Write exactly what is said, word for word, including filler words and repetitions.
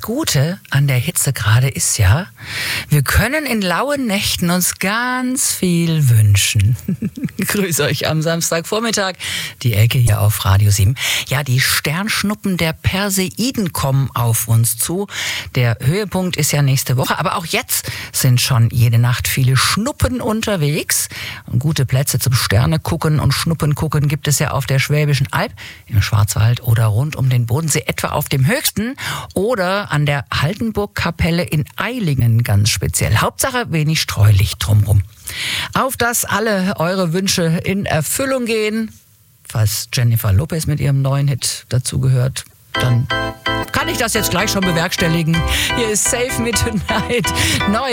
Gute an der Hitze gerade ist ja, wir können in lauen Nächten uns ganz viel wünschen. Ich grüße euch am Samstagvormittag, die Elke hier auf Radio sieben. Ja, die Sternschnuppen der Perseiden kommen auf uns zu. Der Höhepunkt ist ja nächste Woche, aber auch jetzt sind schon jede Nacht viele Schnuppen unterwegs. Und gute Plätze zum Sterne gucken und Schnuppen gucken gibt es ja auf der Schwäbischen Alb, im Schwarzwald oder rund um den Bodensee, etwa auf dem Höchsten oder an der Haltenburgkapelle in Eilingen ganz speziell. Hauptsache wenig Streulicht drumrum. Auf dass alle eure Wünsche in Erfüllung gehen, falls Jennifer Lopez mit ihrem neuen Hit dazugehört, dann kann ich das jetzt gleich schon bewerkstelligen. Hier ist Save Me Tonight. Neu